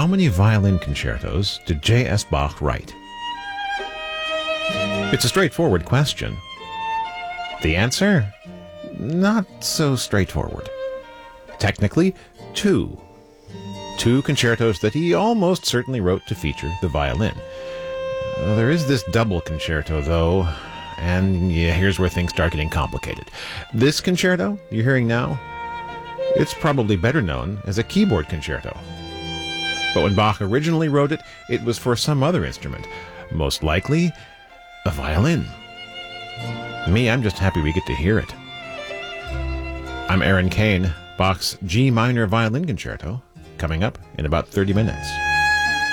How many violin concertos did J.S. Bach write? It's a straightforward question. The answer? Not so straightforward. Technically, two. Two concertos that he almost certainly wrote to feature the violin. There is this double concerto, though, and here's where things start getting complicated. This concerto you're hearing now, it's probably better known as a keyboard concerto. But when Bach originally wrote it, it was for some other instrument, most likely a violin. Me, I'm just happy we get to hear it. I'm Aaron Kane. Bach's G minor violin concerto, coming up in about 30 minutes.